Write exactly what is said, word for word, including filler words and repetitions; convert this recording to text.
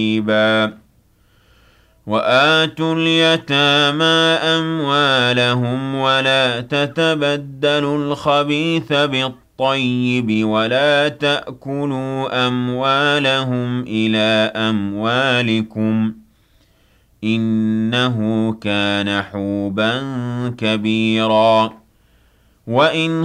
وَآتُوا الْيَتَامَىٰ أَمْوَالَهُمْ وَلَا تَتَبَدَّلُوا الْخَبِيثَ بِالطَّيِّبِ وَلَا تَأْكُلُوا أَمْوَالَهُمْ إِلَىٰ أَمْوَالِكُمْ ۚ إِنَّهُ كَانَ حُوبًا كَبِيرًا وَإِنْ